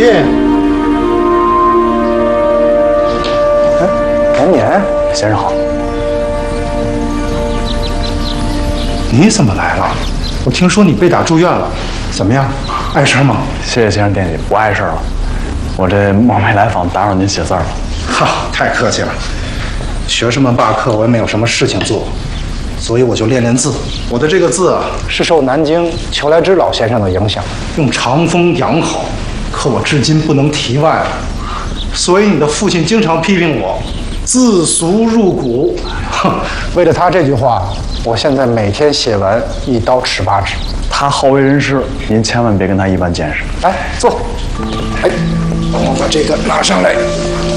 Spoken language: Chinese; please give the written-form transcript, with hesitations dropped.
赶年，先生好。 你怎么来了？我听说你被打住院了，怎么样？碍事吗？ 谢谢先生惦记，不碍事了。我这冒昧来访，打扰您写字了。 哈，太客气了。学生们罢课，我也没有什么事情做，所以我就练练字。我的这个字啊，是受南京裘来之老先生的影响，用长风养好，可我至今不能题外了。所以你的父亲经常批评我字俗入骨。哼，为了他这句话，我现在每天写完1刀尺8指。 他好为人师，您千万别跟他一般见识。 来坐。哎，帮我把这个拿上来。